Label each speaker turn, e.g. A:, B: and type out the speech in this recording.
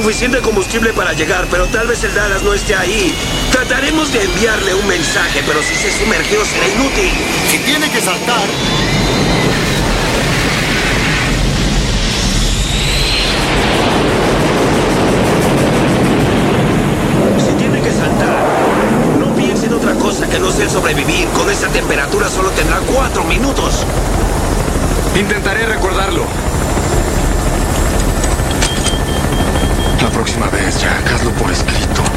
A: suficiente combustible para llegar, pero tal vez el Dallas no esté ahí. Trataremos de enviarle un mensaje, pero si se sumergió será inútil.
B: Si tiene que saltar...
A: Si tiene que saltar, no piense en otra cosa que no sea sobrevivir. Con esa temperatura solo tendrá 4 minutos.
C: Intentaré recordarlo.
B: La próxima vez, Jack, hazlo por escrito.